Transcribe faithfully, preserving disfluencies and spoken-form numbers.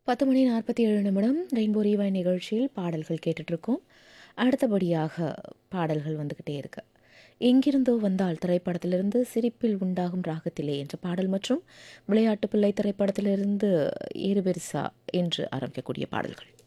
பத்து மணி நாற்பத்தி ஏழு நிமிடம் ரெயின்போ ரீவைண்ட் நிகழ்ச்சியில் பாடல்கள் கேட்டுட்ருக்கோம். அடுத்தபடியாக பாடல்கள் வந்துக்கிட்டே இருக்கு. எங்கிருந்தோ வந்தால் திரைப்படத்திலிருந்து சிரிப்பில் உண்டாகும் ராகத்திலே என்ற பாடல் மற்றும் விளையாட்டு பிள்ளை திரைப்படத்திலிருந்து ஏறுபெருசா என்று ஆரம்பிக்கக்கூடிய பாடல்கள்.